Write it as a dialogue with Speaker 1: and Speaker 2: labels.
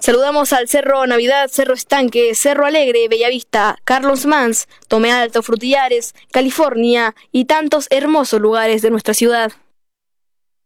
Speaker 1: Saludamos al Cerro Navidad, Cerro Estanque, Cerro Alegre, Bellavista, Carlos Mans, Tomé Alto, Frutillares, California y tantos hermosos lugares de nuestra ciudad.